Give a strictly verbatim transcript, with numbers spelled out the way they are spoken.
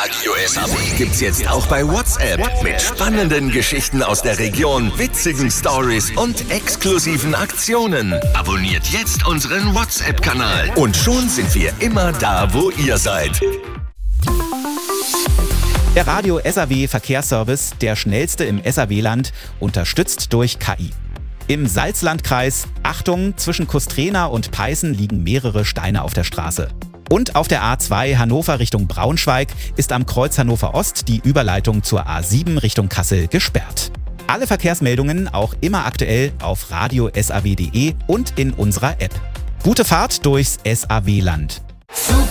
Radio S A W gibt's jetzt auch bei WhatsApp. Mit spannenden Geschichten aus der Region, witzigen Stories und exklusiven Aktionen. Abonniert jetzt unseren WhatsApp-Kanal. Und schon sind wir immer da, wo ihr seid. Der Radio S A W Verkehrsservice, der schnellste im S A W-Land, unterstützt durch K I. Im Salzlandkreis, Achtung, zwischen Kustrena und Peißen liegen mehrere Steine auf der Straße. Und auf der A zwei Hannover Richtung Braunschweig ist am Kreuz Hannover Ost die Überleitung zur A sieben Richtung Kassel gesperrt. Alle Verkehrsmeldungen auch immer aktuell auf radio s a w punkt de und in unserer App. Gute Fahrt durchs S A W-Land.